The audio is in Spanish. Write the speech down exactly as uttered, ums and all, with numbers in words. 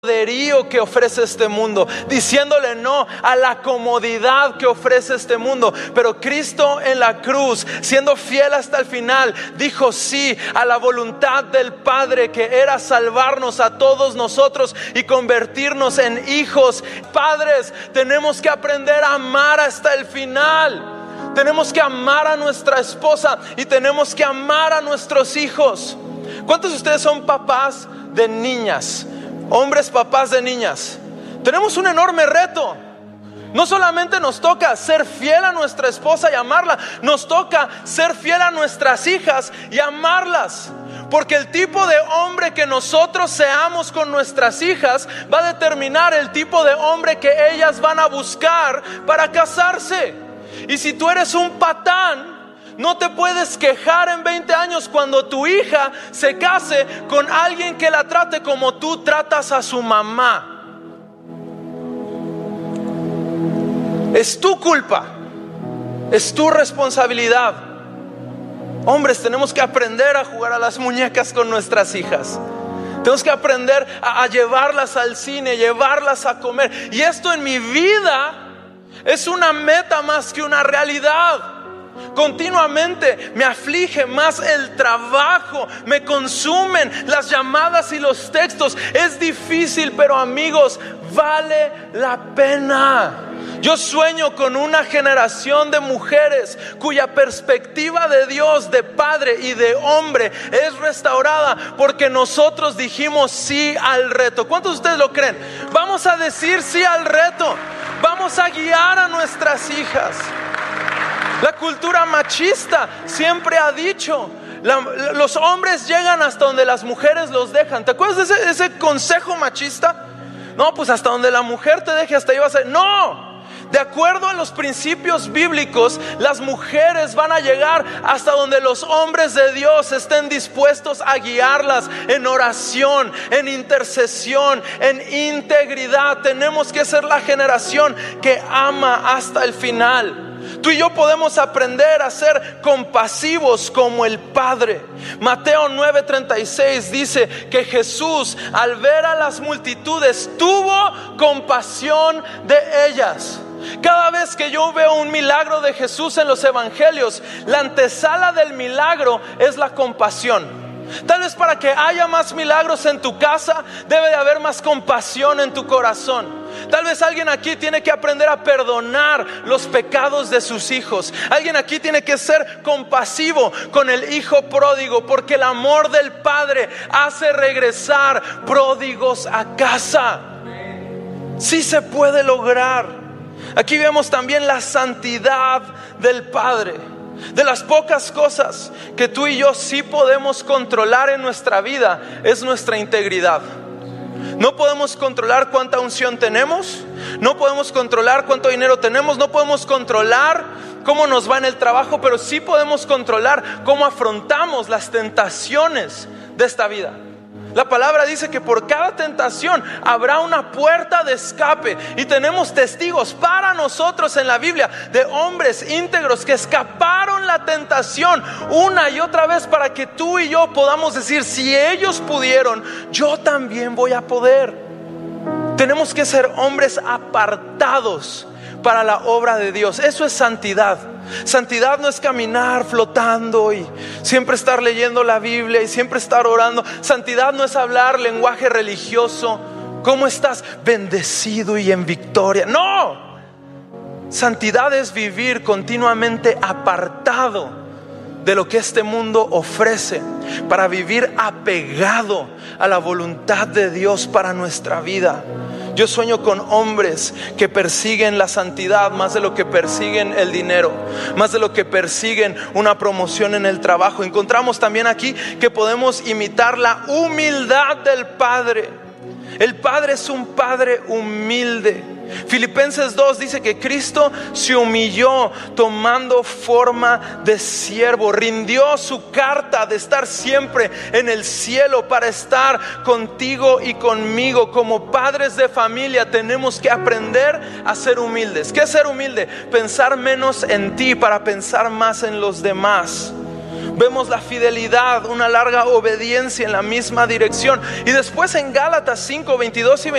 poderío que ofrece este mundo, diciéndole no a la comodidad que ofrece este mundo. Pero Cristo en la cruz, siendo fiel hasta el final, dijo sí a la voluntad del Padre, que era salvarnos a todos nosotros y convertirnos en hijos. Padres, tenemos que aprender a amar hasta el final. Tenemos que amar a nuestra esposa y tenemos que amar a nuestros hijos. ¿Cuántos de ustedes son papás de niñas? Hombres, papás de niñas. Tenemos un enorme reto. No solamente nos toca ser fiel a nuestra esposa y amarla, nos toca ser fiel a nuestras hijas y amarlas. Porque el tipo de hombre que nosotros seamos con nuestras hijas va a determinar el tipo de hombre que ellas van a buscar para casarse. Y si tú eres un patán, no te puedes quejar en veinte años cuando tu hija se case con alguien que la trate como tú tratas a su mamá. Es tu culpa, es tu responsabilidad. Hombres, tenemos que aprender a jugar a las muñecas con nuestras hijas. Tenemos que aprender a, a llevarlas al cine, llevarlas a comer. Y esto en mi vida es una meta más que una realidad. Continuamente me aflige más el trabajo, me consumen las llamadas y los textos. Es difícil, pero amigos, vale la pena. Yo sueño con una generación de mujeres cuya perspectiva de Dios, de padre y de hombre, es restaurada porque nosotros dijimos sí al reto. ¿Cuántos de ustedes lo creen? Vamos a decir sí al reto. Vamos a guiar a nuestras hijas. La cultura machista siempre ha dicho, la, los hombres llegan hasta donde las mujeres los dejan. ¿Te acuerdas de ese, ese consejo machista? No, pues hasta donde la mujer te deje, hasta ahí vas a ir. No, de acuerdo a los principios bíblicos, las mujeres van a llegar hasta donde los hombres de Dios estén dispuestos a guiarlas en oración, en intercesión, en integridad. Tenemos que ser la generación que ama hasta el final. Tú y yo podemos aprender a ser compasivos como el Padre. Mateo nueve treinta y seis dice que Jesús, al ver a las multitudes, tuvo compasión de ellas. Cada vez que yo veo un milagro de Jesús en los evangelios, la antesala del milagro es la compasión. Tal vez para que haya más milagros en tu casa, debe de haber más compasión en tu corazón. Tal vez alguien aquí tiene que aprender a perdonar los pecados de sus hijos. Alguien aquí tiene que ser compasivo con el hijo pródigo, porque el amor del Padre hace regresar pródigos a casa. Sí se puede lograr. Aquí vemos también la santidad del Padre. De las pocas cosas que tú y yo sí podemos controlar en nuestra vida es nuestra integridad. No podemos controlar cuánta unción tenemos, no podemos controlar cuánto dinero tenemos, no podemos controlar cómo nos va en el trabajo, pero sí podemos controlar cómo afrontamos las tentaciones de esta vida. La palabra dice que por cada tentación habrá una puerta de escape, y tenemos testigos para nosotros en la Biblia de hombres íntegros que escaparon la tentación una y otra vez, para que tú y yo podamos decir: si ellos pudieron, yo también voy a poder. Tenemos que ser hombres apartados para la obra de Dios. Eso es santidad. Santidad no es caminar flotando y siempre estar leyendo la Biblia y siempre estar orando. Santidad no es hablar lenguaje religioso. ¿Cómo estás? Bendecido y en victoria. No. Santidad es vivir continuamente apartado de lo que este mundo ofrece, para vivir apegado a la voluntad de Dios para nuestra vida. Yo sueño con hombres que persiguen la santidad más de lo que persiguen el dinero, más de lo que persiguen una promoción en el trabajo. Encontramos también aquí que podemos imitar la humildad del Padre. El Padre es un Padre humilde. Filipenses dos dice que Cristo se humilló tomando forma de siervo, rindió su carta de estar siempre en el cielo para estar contigo y conmigo. Como padres de familia tenemos que aprender a ser humildes. ¿Qué es ser humilde? Pensar menos en ti para pensar más en los demás. vemos la fidelidad, una larga obediencia en la misma dirección. Y después en Gálatas cinco, veintidós y